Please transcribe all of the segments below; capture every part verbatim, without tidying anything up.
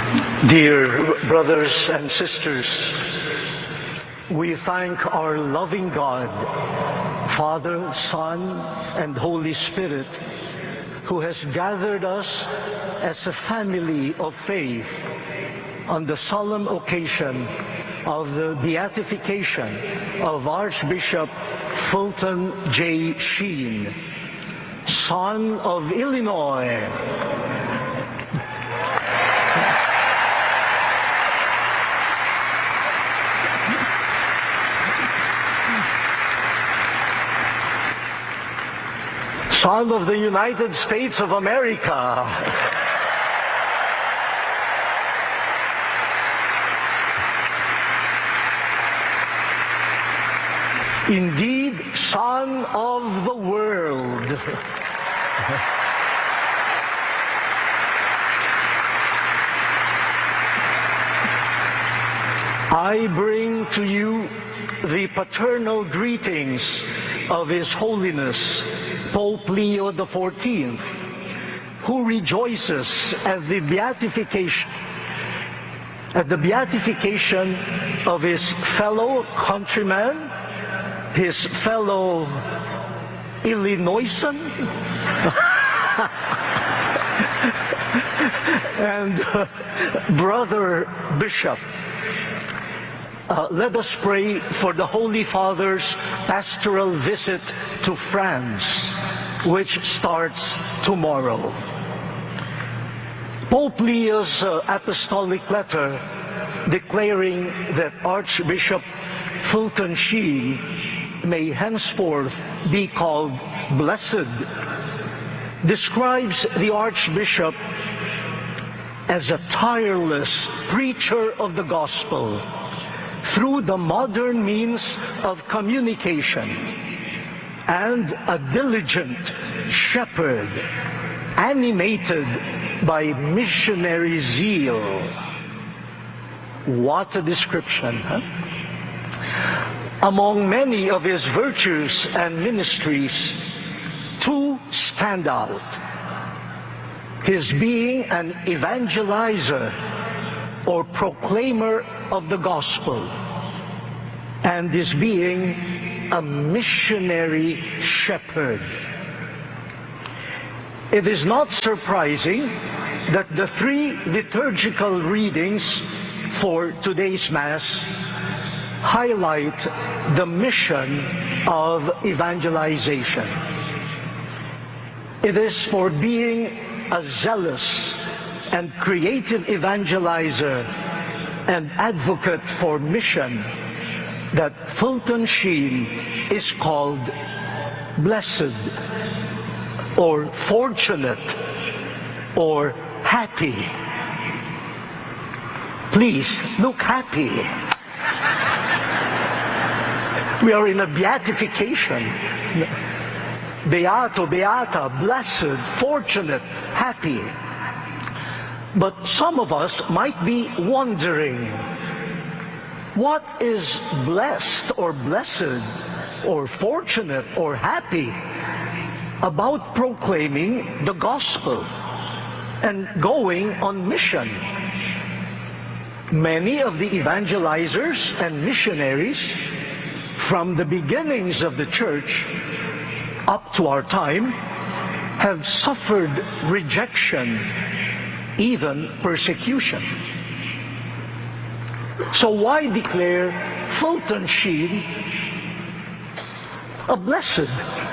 Dear brothers and sisters, we thank our loving God, Father, Son, and Holy Spirit, who has gathered us as a family of faith on the solemn occasion of the beatification of Archbishop Fulton J. Sheen, son of Illinois. Son of the United States of America. Indeed, son of the world. I bring to you the paternal greetings of His Holiness Pope Leo the fourteenth, who rejoices at the beatification at the beatification of his fellow countryman, his fellow Illinoisan, and uh, brother bishop. Uh, let us pray for the Holy Father's pastoral visit to France, which starts tomorrow. Pope Leo's uh, apostolic letter declaring that Archbishop Fulton Sheen may henceforth be called blessed describes the Archbishop as a tireless preacher of the gospel through the modern means of communication, and a diligent shepherd animated by missionary zeal. What a description, huh? Among many of his virtues and ministries, two stand out: his being an evangelizer or proclaimer of the gospel, and his being a missionary shepherd. It is not surprising that the three liturgical readings for today's Mass highlight the mission of evangelization. It is for being a zealous and creative evangelizer and advocate for mission that Fulton Sheen is called blessed, or fortunate, or happy. Please look happy. We are in a beatification. Beato, beata, blessed, fortunate, happy. But some of us might be wondering, what is blessed or blessed or fortunate or happy about proclaiming the gospel and going on mission? Many of the evangelizers and missionaries from the beginnings of the church up to our time have suffered rejection, even persecution. So why declare Fulton Sheen a blessed?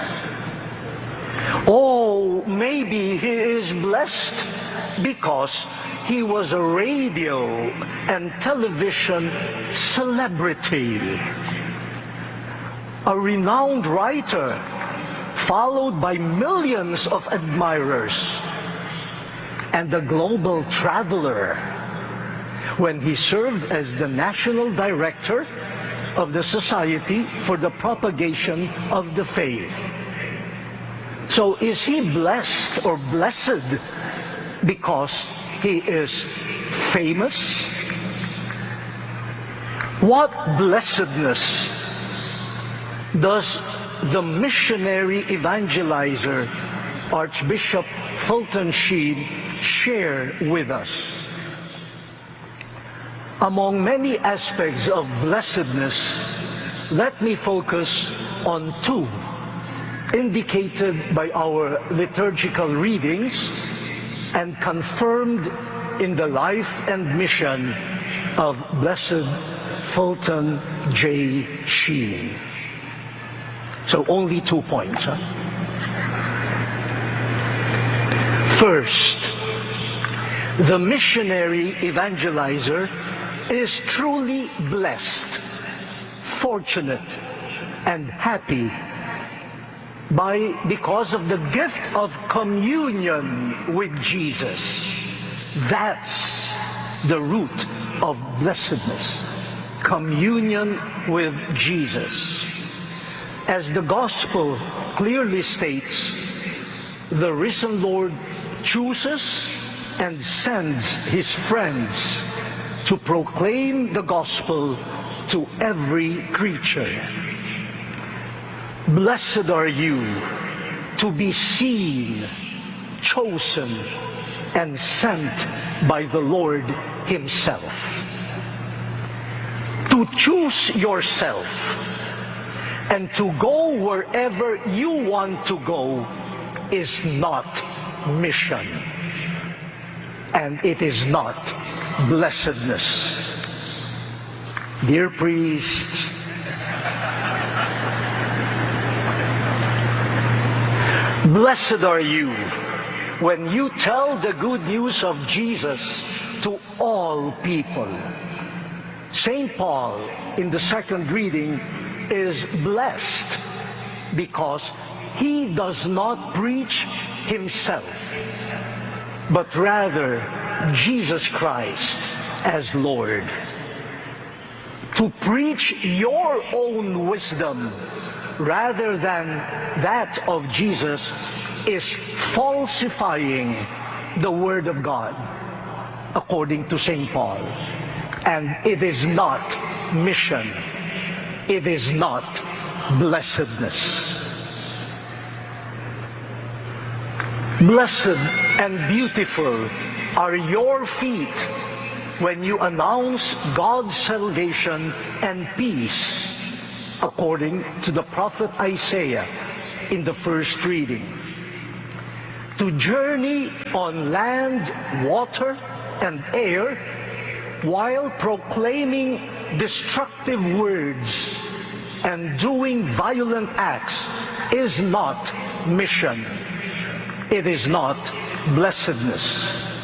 Oh, maybe he is blessed because he was a radio and television celebrity, a renowned writer, followed by millions of admirers, and a global traveler when he served as the national director of the Society for the Propagation of the Faith. So is he blessed or blessed because he is famous? What blessedness does the missionary evangelizer Archbishop Fulton Sheen share with us? Among many aspects of blessedness, let me focus on two indicated by our liturgical readings and confirmed in the life and mission of Blessed Fulton J. Sheen. So only two points. Huh? First, the missionary evangelizer is truly blessed, fortunate, and happy by because of the gift of communion with Jesus. That's the root of blessedness. Communion with Jesus. As the gospel clearly states, the risen Lord chooses and sends his friends to proclaim the gospel to every creature. Blessed are you to be seen, chosen, and sent by the Lord himself. To choose yourself and to go wherever you want to go is not mission, and it is not blessedness. Dear priests, blessed are you when you tell the good news of Jesus to all people. Saint Paul, in the second reading, is blessed because he does not preach himself, but rather Jesus Christ as Lord. To preach your own wisdom rather than that of Jesus is falsifying the Word of God, according to Saint Paul. And it is not mission. It is not blessedness. Blessed and beautiful are your feet when you announce God's salvation and peace, according to the prophet Isaiah in the first reading. To journey on land, water, and air while proclaiming destructive words and doing violent acts is not mission. It is not blessedness.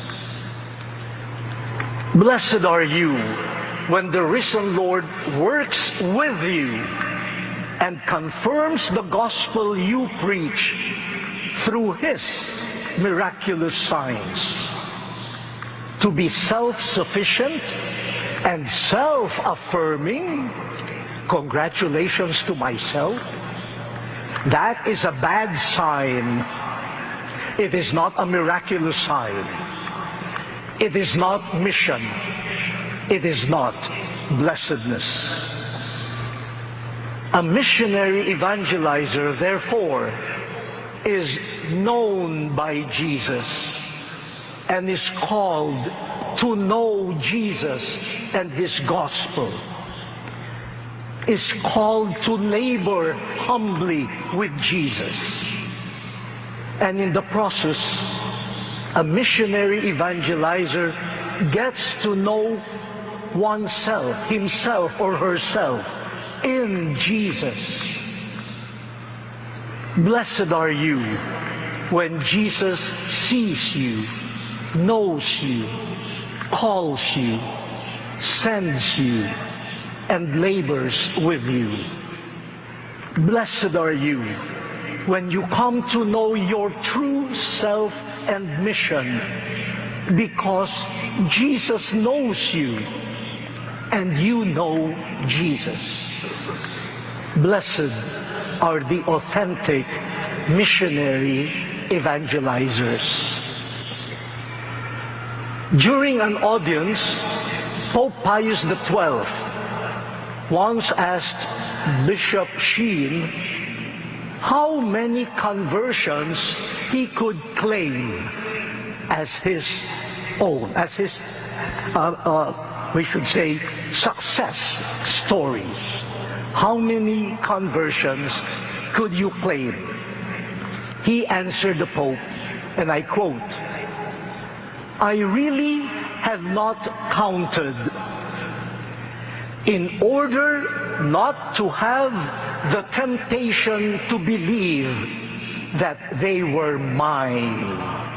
Blessed are you when the risen Lord works with you and confirms the gospel you preach through his miraculous signs. To be self-sufficient and self-affirming, congratulations to myself, that is a bad sign. It is not a miraculous sign. It is not mission. It is not blessedness. A missionary evangelizer, therefore, is known by Jesus and is called to know Jesus and his gospel, is called to labor humbly with Jesus. And in the process, a missionary evangelizer gets to know oneself, himself or herself, in Jesus. Blessed are you when Jesus sees you, knows you, calls you, sends you, and labors with you. Blessed are you when you come to know your true self and mission, because Jesus knows you and you know Jesus. Blessed are the authentic missionary evangelizers. During an audience, Pope Pius the twelfth once asked Bishop Sheen how many conversions he could claim as his own, as his uh, uh, we should say, success stories. How many conversions could you claim? He answered the Pope, and I quote, "I really have not counted, in order not to have the temptation to believe that they were mine."